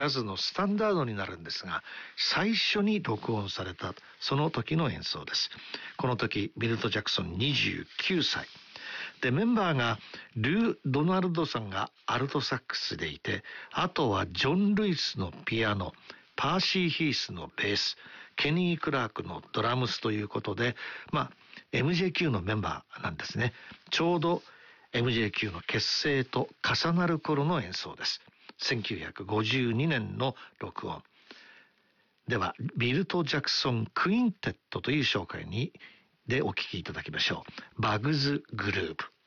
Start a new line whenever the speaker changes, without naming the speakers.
ャズのスタンダードになるんですが、最初に録音されたその時の演奏です。この時ミルト・ジャクソン29歳で、メンバーがルー・ドナルドさんがアルトサックスでいて、あとはジョン・ルイスのピアノ、パーシー・ヒースのベース、ケニー・クラークのドラムスということで、MJQ のメンバーなんですね。ちょうど MJQ の結成と重なる頃の演奏です。1952年の録音では、ミルト・ジャクソン・クインテットという紹介でお聴きいただきましょう。バグズ・グルーブ。